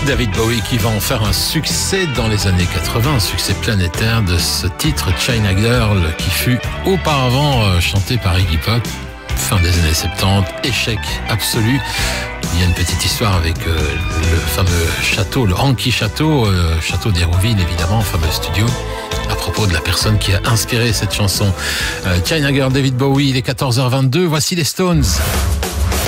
David Bowie qui va en faire un succès dans les années 80, un succès planétaire de ce titre China Girl qui fut auparavant chanté par Iggy Pop, fin des années 70, échec absolu. Il y a une petite histoire avec le fameux château, le Hanky Château, château d'Hérouville évidemment, fameux studio, à propos de la personne qui a inspiré cette chanson. China Girl, David Bowie, il est 14h22, voici les Stones.